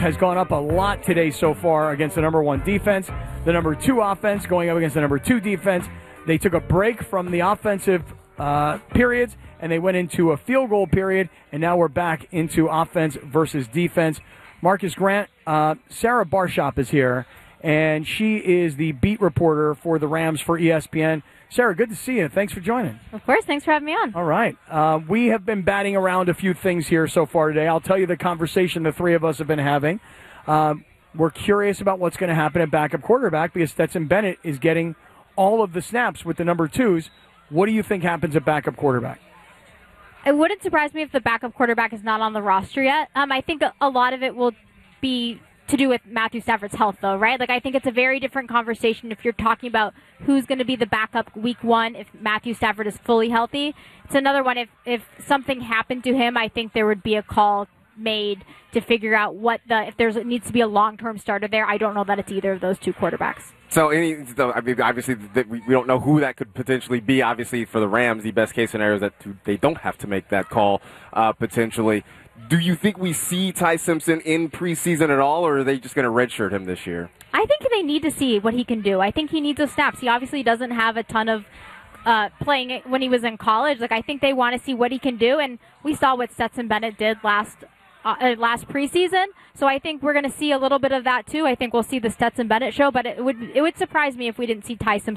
has gone up a lot today so far against the number 1 defense, the number 2 offense going up against the number 2 defense. They took a break from the offensive periods, and they went into a field goal period, and now we're back into offense versus defense. Marcus Grant, Sarah Barshop is here, and she is the beat reporter for the Rams for ESPN. Sarah, good to see you. Thanks for joining. Of course. Thanks for having me on. All right. We have been batting around a few things here so far today. I'll tell you the conversation the three of us have been having. We're curious about what's going to happen at backup quarterback because Stetson Bennett is getting all of the snaps with the number 2s. What do you think happens at backup quarterback? It wouldn't surprise me if the backup quarterback is not on the roster yet. I think a lot of it will be to do with Matthew Stafford's health, though, right? Like, I think it's a very different conversation if you're talking about who's going to be the backup week 1 if Matthew Stafford is fully healthy. It's another one if something happened to him, I think there would be a call made to figure out if there needs to be a long-term starter there. I don't know that it's either of those 2 quarterbacks. So, obviously, we don't know who that could potentially be. Obviously, for the Rams, the best-case scenario is that they don't have to make that call, potentially. Do you think we see Ty Simpson in preseason at all, or are they just going to redshirt him this year? I think they need to see what he can do. I think he needs those snaps. He obviously doesn't have a ton of playing it when he was in college. Like, I think they want to see what he can do, and we saw what Stetson Bennett did last preseason. So I think we're going to see a little bit of that too. I think we'll see the Stetson Bennett show, but it would surprise me if we didn't see Ty Simpson